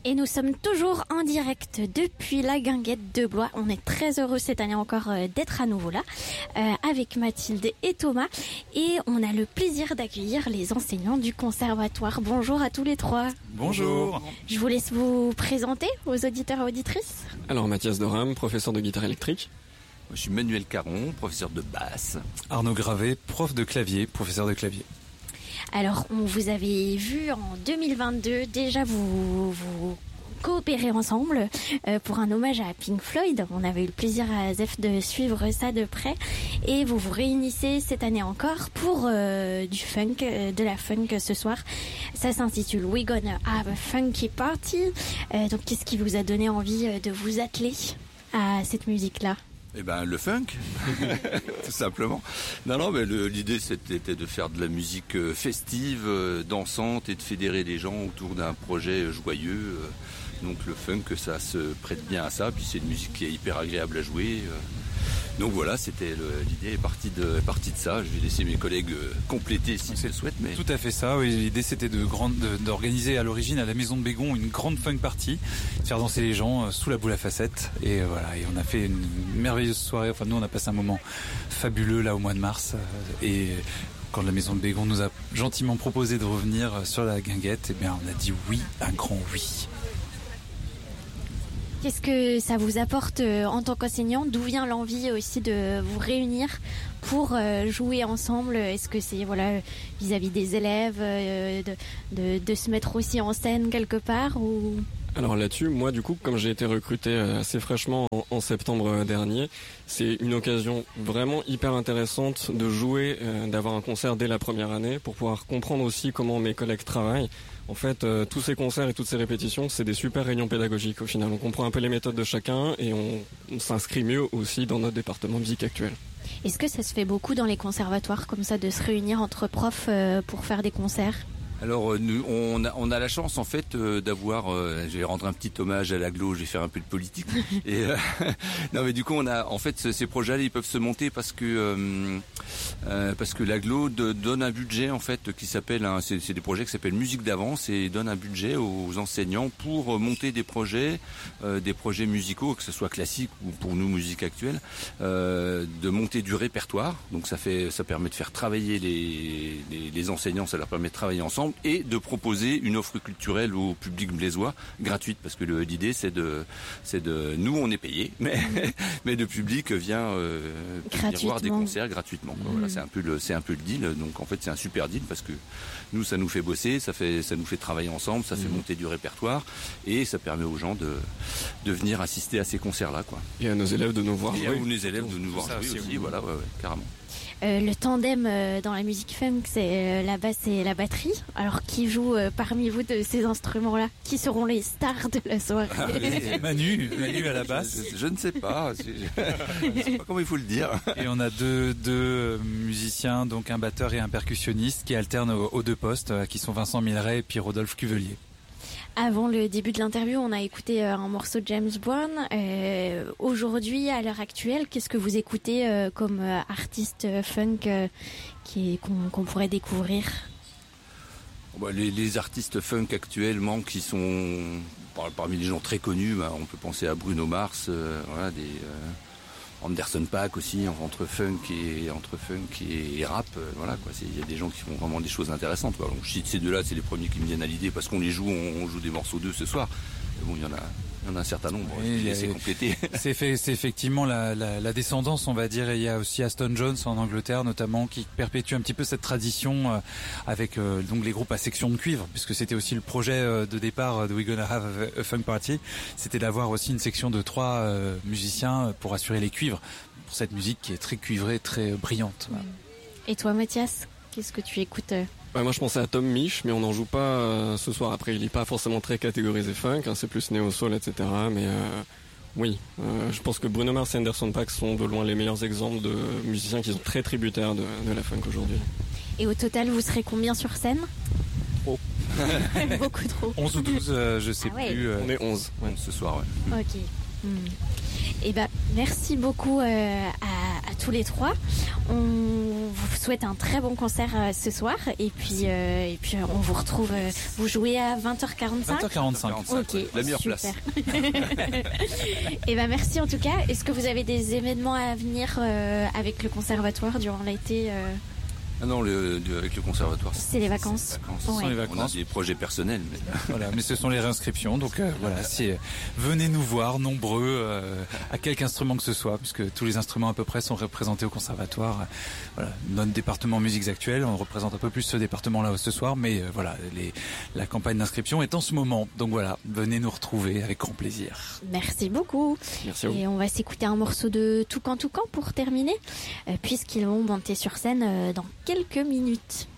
Et nous sommes toujours en direct depuis la Guinguette de Blois. On est très heureux cette année encore d'être à nouveau là avec Mathilde et Thomas. Et on a le plaisir d'accueillir les enseignants du conservatoire. Bonjour à tous les trois. Bonjour. Je vous laisse vous présenter aux auditeurs et auditrices. Alors Mathias Doram, professeur de guitare électrique. Moi, je suis Manuel Caron, professeur de basse. Arnaud Gravet, prof de clavier, professeur de clavier. Alors, on vous avait vu en 2022, déjà vous coopérez ensemble pour un hommage à Pink Floyd. On avait eu le plaisir à ZEF de suivre ça de près. Et vous vous réunissez cette année encore pour du funk, de la funk ce soir. Ça s'intitule We Gonna Have a Funky Party. Donc, qu'est-ce qui vous a donné envie de vous atteler à cette musique-là ? Eh ben, le funk, tout simplement. Non, mais l'idée c'était de faire de la musique festive, dansante et de fédérer les gens autour d'un projet joyeux. Donc le funk, ça se prête bien à ça. Puis c'est une musique qui est hyper agréable à jouer. Donc voilà, c'était l'idée est partie de ça. Je vais laisser mes collègues compléter s'ils le souhaitent. Mais tout à fait ça. Oui, l'idée c'était d'organiser à l'origine à la Maison de Bégon une grande funk party, de faire danser les gens sous la boule à facettes. Et voilà, et on a fait une merveilleuse soirée. Enfin nous, on a passé un moment fabuleux là au mois de mars. Et quand la Maison de Bégon nous a gentiment proposé de revenir sur la Guinguette, eh bien on a dit oui, un grand oui. Qu'est-ce que ça vous apporte en tant qu'enseignant ? D'où vient l'envie aussi de vous réunir pour jouer ensemble ? Est-ce que c'est vis-à-vis des élèves, de se mettre aussi en scène quelque part ou... Alors là-dessus, moi du coup, comme j'ai été recruté assez fraîchement en septembre dernier, c'est une occasion vraiment hyper intéressante de jouer, d'avoir un concert dès la première année pour pouvoir comprendre aussi comment mes collègues travaillent. En fait, tous ces concerts et toutes ces répétitions, c'est des super réunions pédagogiques au final. On comprend un peu les méthodes de chacun et on s'inscrit mieux aussi dans notre département de musique actuel. Est-ce que ça se fait beaucoup dans les conservatoires comme ça de se réunir entre profs pour faire des concerts ? Alors nous, on a la chance en fait d'avoir. Je vais rendre un petit hommage à l'Aglo. Je vais faire un peu de politique. Et non, mais du coup, on a en fait ces projets-là, ils peuvent se monter parce que l'Aglo donne un budget en fait qui s'appelle. C'est des projets qui s'appellent musique d'avance et donne un budget aux enseignants pour monter des projets musicaux, que ce soit classique ou pour nous musique actuelle, de monter du répertoire. Donc ça permet de faire travailler les enseignants. Ça leur permet de travailler ensemble. Et de proposer une offre culturelle au public blésois gratuite, parce que l'idée c'est de nous on est payé, mais le public vient voir des concerts gratuitement. Voilà, c'est un peu le deal. Donc en fait c'est un super deal parce que nous ça nous fait bosser, ça nous fait travailler ensemble, ça fait monter du répertoire et ça permet aux gens de venir assister à ces concerts là quoi. Et à nos élèves de nous voir. Et à nos élèves de nous voir jouer aussi. Voilà, ouais, carrément. Le tandem dans la musique funk, c'est la basse et la batterie. Alors, qui joue parmi vous de ces instruments-là ? Qui seront les stars de la soirée ? Manu à la basse. Je ne sais pas. Je sais pas comment il faut le dire. Et on a deux musiciens, donc un batteur et un percussionniste qui alternent aux deux postes, qui sont Vincent Milleret et puis Rodolphe Cuvelier. Avant le début de l'interview, on a écouté un morceau de James Brown. Aujourd'hui, à l'heure actuelle, qu'est-ce que vous écoutez comme artiste funk qu'on pourrait découvrir ? Les artistes funk actuellement qui sont parmi les gens très connus, on peut penser à Bruno Mars, Anderson .Paak aussi, entre funk et rap, voilà quoi. Il y a des gens qui font vraiment des choses intéressantes. Quoi. Donc, je cite ces deux-là, c'est les premiers qui me viennent à l'idée parce qu'on les joue, on joue des morceaux d'eux ce soir. Mais bon, il y en a un certain nombre. C'est complété. C'est effectivement la descendance, on va dire. Et il y a aussi Aston Jones en Angleterre, notamment, qui perpétue un petit peu cette tradition avec donc les groupes à section de cuivre, puisque c'était aussi le projet de départ de We Gonna Have a Funk Party. C'était d'avoir aussi une section de 3 musiciens pour assurer les cuivres pour cette musique qui est très cuivrée, très brillante. Voilà. Et toi, Mathias, qu'est-ce que tu écoutes ? Moi je pensais à Tom Misch, mais on n'en joue pas ce soir. Après il n'est pas forcément très catégorisé funk, c'est plus néo-soul, etc. Mais oui, je pense que Bruno Mars et Anderson .Paak sont de loin les meilleurs exemples de musiciens qui sont très tributaires de la funk aujourd'hui. Et au total, vous serez combien sur scène ? Trop. Beaucoup trop. 11 ou 12, je sais plus. On est 11 ce soir, ouais. Ok. Et merci beaucoup à tous les trois. On vous souhaite un très bon concert ce soir et puis on vous retrouve. Vous jouez à 20h45. 20h45. Ok, la meilleure super. place. Et ben merci en tout cas. Est-ce que vous avez des événements à venir avec le conservatoire durant l'été Ah non, avec le conservatoire. C'est les vacances. Ce sont Ouais. les On a vacances. des projets personnels. Mais... Voilà, mais ce sont les réinscriptions. Donc voilà, venez nous voir nombreux à quelque instrument que ce soit, puisque tous les instruments à peu près sont représentés au conservatoire. Voilà, notre département musiques actuelles, on représente un peu plus ce département-là ce soir, mais voilà, la campagne d'inscription est en ce moment. Donc voilà, venez nous retrouver avec grand plaisir. Merci beaucoup. Merci à vous. Et on va s'écouter un morceau de Toucan Toucan pour terminer, puisqu'ils vont monter sur scène dans quelques minutes.